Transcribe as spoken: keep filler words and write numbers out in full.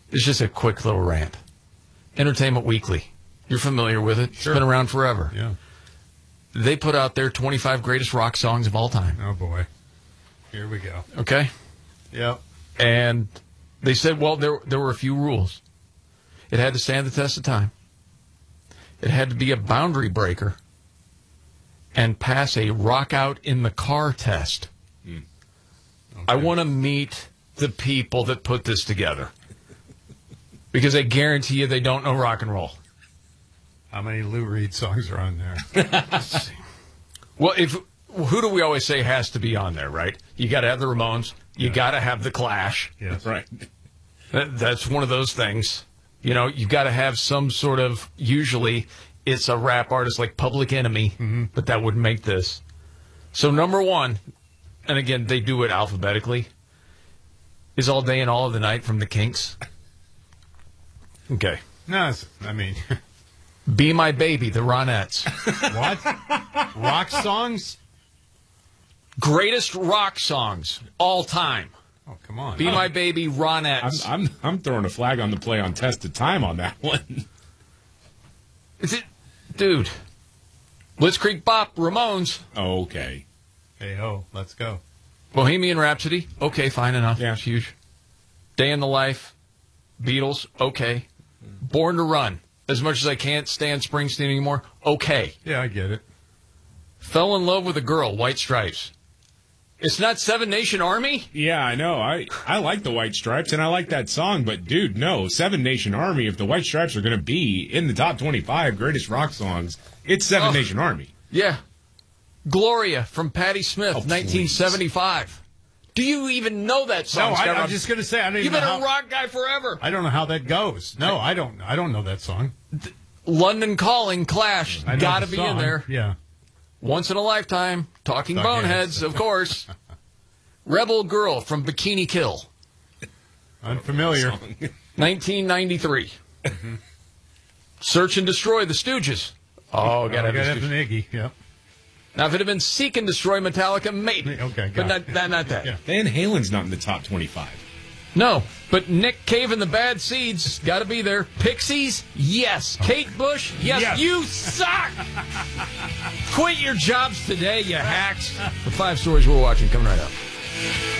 It's just a quick little rant. Entertainment Weekly. You're familiar with it. Sure. It's been around forever. Yeah. They put out their twenty-five greatest rock songs of all time. Oh, boy. Here we go. Okay? Yep. And they said, well, there there were a few rules. It had to stand the test of time. It had to be a boundary breaker and pass a rock out in the car test. Mm. Okay. I want to meet the people that put this together. Because I guarantee you they don't know rock and roll. How many Lou Reed songs are on there? Well, if who do we always say has to be on there, right? You got to have the Ramones. You Yeah. got to have the Clash. Yes. Right. That, that's one of those things. You know, you got to have some sort of, usually it's a rap artist like Public Enemy, Mm-hmm. but that would make this. So number one, and again, they do it alphabetically, is All Day and All of the Night from the Kinks. Okay. No, it's, I mean, Be My Baby, the Ronettes. what? Rock songs? Greatest rock songs all time. Oh, come on. Be My Baby, I'm, Ronettes. I'm I'm throwing a flag on the play on test of time on that one. Is it, dude? Blitzkrieg Bop, Ramones. Okay. Hey, oh, let's go. Bohemian Rhapsody. Okay, fine enough. Yeah. It's huge. Day in the Life. Beatles. Okay. Born to Run. As much as I can't stand Springsteen anymore. Okay. Yeah, I get it. Fell in Love with a Girl. White Stripes. It's not Seven Nation Army? Yeah, I know. I, I like the White Stripes, and I like that song, but, dude, no. Seven Nation Army, if the White Stripes are going to be in the top twenty-five greatest rock songs, it's Seven Oh. Nation Army. Yeah. Gloria from Patti Smith, Oh, please. nineteen seventy-five. Do you even know that song? No, I, Scott I'm Rob? just going to say, I don't You've even been know a how, rock guy forever. I don't know how that goes. No, I don't I don't know that song. London Calling, Clash. I know Gotta the be in song. there. Yeah. Once in a Lifetime. Talking Talking Boneheads, Heads. of course. Rebel Girl from Bikini Kill, Unfamiliar. nineteen ninety-three. Mm-hmm. Search and Destroy the Stooges. Oh, gotta I have the got Stooges. an Iggy. Yep. Now, if it had been Seek and Destroy Metallica, maybe. Okay, But got not, it. not, not that. Yeah. Van Halen's not in the top twenty-five. No, but Nick Cave and the Bad Seeds, got to be there. Pixies, yes. Kate Bush, yes. Yes. You suck. Quit your jobs today, you hacks. The five stories we're watching coming right up.